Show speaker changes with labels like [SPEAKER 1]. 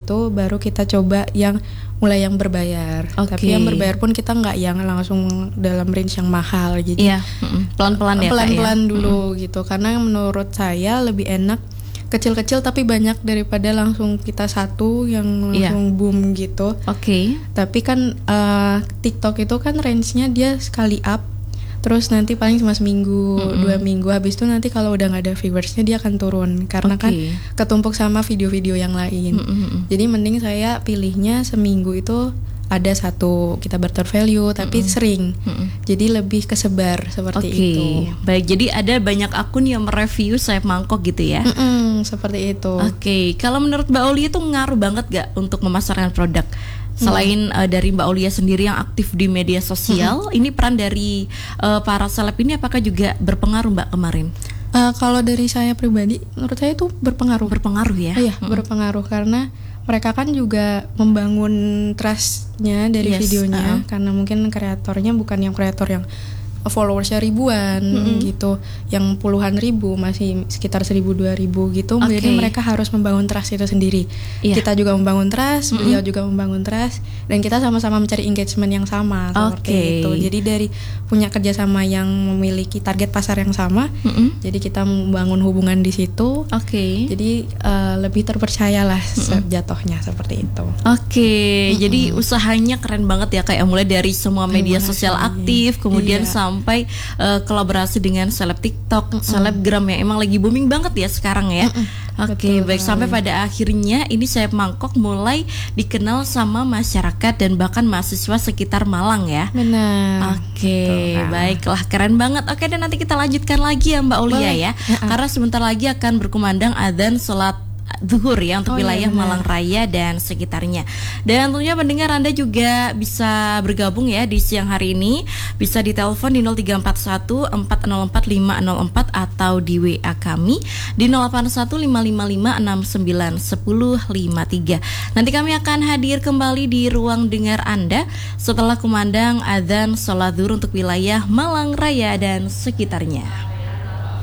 [SPEAKER 1] itu baru kita coba yang mulai yang berbayar. Tapi yang berbayar pun kita nggak yang langsung dalam range yang mahal. Jadi
[SPEAKER 2] pelan-pelan ya,
[SPEAKER 1] pelan-pelan dulu gitu. Karena menurut saya lebih enak kecil-kecil tapi banyak daripada langsung kita satu yang langsung boom gitu. Tapi kan TikTok itu kan range-nya dia sekali up, terus nanti paling cuma seminggu, 2 minggu, habis itu nanti kalau udah nggak ada viewersnya dia akan turun karena kan ketumpuk sama video-video yang lain. Jadi mending saya pilihnya seminggu itu ada satu kita value tapi sering, jadi lebih kesebar seperti itu.
[SPEAKER 2] Baik, jadi ada banyak akun yang mereview sayap mangkok gitu ya.
[SPEAKER 1] Seperti itu.
[SPEAKER 2] Kalau menurut Mbak Aulia itu ngaruh banget gak untuk memasarkan produk? Selain dari Mbak Aulia sendiri yang aktif di media sosial, ini peran dari para seleb ini apakah juga berpengaruh Mbak kemarin?
[SPEAKER 1] Kalau dari saya pribadi, menurut saya itu berpengaruh.
[SPEAKER 2] Berpengaruh ya?
[SPEAKER 1] Iya, berpengaruh karena mereka kan juga membangun trust-nya dari videonya, karena mungkin kreatornya bukan yang kreator yang followersnya ribuan gitu, yang puluhan ribu, masih sekitar 1.000-2.000 gitu. Jadi mereka harus membangun trust itu sendiri. Kita juga membangun trust, beliau juga membangun trust, dan kita sama-sama mencari engagement yang sama seperti itu. Jadi dari punya kerjasama yang memiliki target pasar yang sama, jadi kita membangun hubungan di situ. Jadi lebih terpercayalah jatuhnya seperti itu.
[SPEAKER 2] Jadi usahanya keren banget ya, kayak mulai dari semua media sosial aktif, kemudian sampai kolaborasi dengan seleb TikTok, selebgram yang emang lagi booming banget ya sekarang ya. Baik, sampai pada akhirnya ini sayap mangkok mulai dikenal sama masyarakat dan bahkan mahasiswa sekitar Malang ya.
[SPEAKER 1] Benar.
[SPEAKER 2] Baiklah, keren banget. Dan nanti kita lanjutkan lagi ya Mbak Aulia ya. Karena sebentar lagi akan berkumandang adzan sholat zuhur ya untuk wilayah Malang Raya dan sekitarnya. Dan tentunya pendengar Anda juga bisa bergabung ya di siang hari ini. Bisa ditelepon di 0341 404 504 atau di WA kami di 081 555 69 1053. Nanti kami akan hadir kembali di ruang dengar Anda setelah kumandang adzan sholat zuhur untuk wilayah Malang Raya dan sekitarnya.